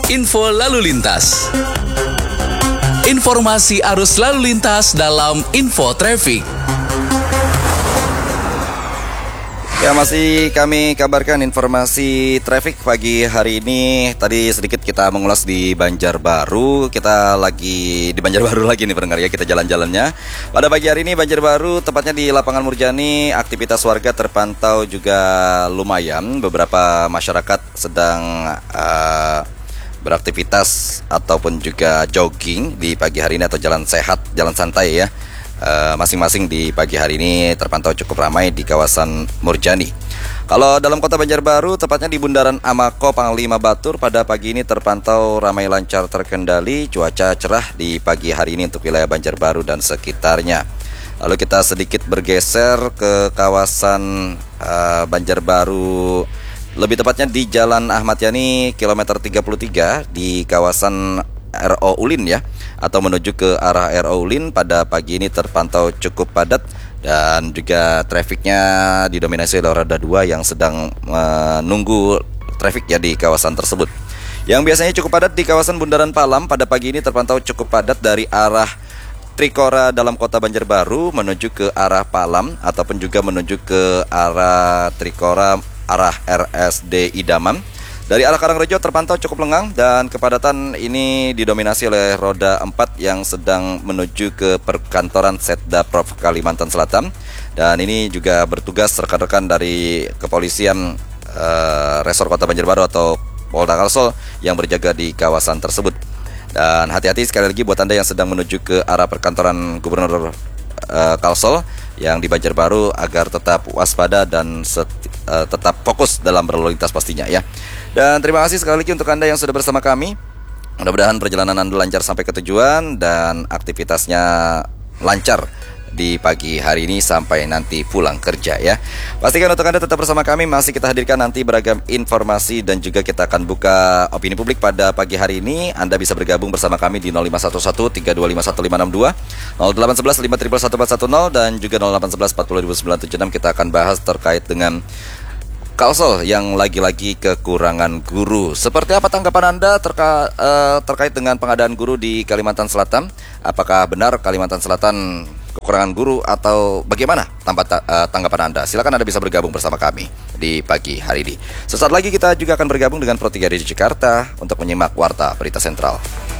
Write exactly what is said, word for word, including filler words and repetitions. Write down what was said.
Info lalu lintas. Informasi arus lalu lintas dalam Info Traffic. Ya, masih kami kabarkan informasi traffic pagi hari ini. Tadi sedikit kita mengulas di Banjarbaru. Kita lagi di Banjarbaru lagi nih pendengar ya, kita jalan-jalannya. Pada pagi hari ini Banjarbaru, tepatnya di lapangan Murjani, aktivitas warga terpantau juga lumayan. Beberapa masyarakat sedang uh, beraktivitas ataupun juga jogging di pagi hari ini atau jalan sehat, jalan santai ya. Uh, masing-masing di pagi hari ini terpantau cukup ramai di kawasan Murjani. Kalau dalam kota Banjarbaru, tepatnya di Bundaran Amako Panglima Batur, pada pagi ini terpantau ramai lancar terkendali, cuaca cerah di pagi hari ini untuk wilayah Banjarbaru dan sekitarnya. Lalu kita sedikit bergeser ke kawasan uh, Banjarbaru, lebih tepatnya di Jalan Ahmad Yani kilometer tiga puluh tiga di kawasan R O Ulin ya, atau menuju ke arah R O Ulin. Pada pagi ini terpantau cukup padat dan juga trafiknya didominasi oleh roda dua yang sedang menunggu trafik ya di kawasan tersebut. Yang biasanya cukup padat di kawasan Bundaran Palam, pada pagi ini terpantau cukup padat dari arah Trikora dalam kota Banjarbaru menuju ke arah Palam ataupun juga menuju ke arah Trikora arah R S D Idaman. Dari arah Karangrejo terpantau cukup lengang dan kepadatan ini didominasi oleh roda empat yang sedang menuju ke perkantoran Setda Prov Kalimantan Selatan. Dan ini juga bertugas rekan-rekan dari kepolisian uh, Resor Kota Banjarbaru atau Polda Kalsel yang berjaga di kawasan tersebut. Dan hati-hati sekali lagi buat Anda yang sedang menuju ke arah perkantoran Gubernur uh, Kalsel yang di Banjarbaru agar tetap waspada dan set, uh, tetap fokus dalam berlalu lintas pastinya ya. Dan terima kasih sekali lagi untuk Anda yang sudah bersama kami. Mudah-mudahan perjalanan Anda lancar sampai ke tujuan dan aktivitasnya lancar di pagi hari ini sampai nanti pulang kerja ya. Pastikan untuk Anda tetap bersama kami, masih kita hadirkan nanti beragam informasi dan juga kita akan buka opini publik pada pagi hari ini. Anda bisa bergabung bersama kami di nol lima satu satu tiga dua lima satu lima enam dua, nol delapan satu satu lima satu satu empat satu nol dan juga nol delapan satu satu empat nol dua sembilan tujuh enam. Kita akan bahas terkait dengan Kalsel yang lagi-lagi kekurangan guru. Seperti apa tanggapan Anda terka, uh, terkait dengan pengadaan guru di Kalimantan Selatan? Apakah benar Kalimantan Selatan kekurangan guru atau bagaimana tanpa, uh, tanggapan Anda? Silakan Anda bisa bergabung bersama kami di pagi hari ini. Sesaat lagi kita juga akan bergabung dengan Pro tiga Radio Jakarta untuk menyimak Warta Berita Sentral.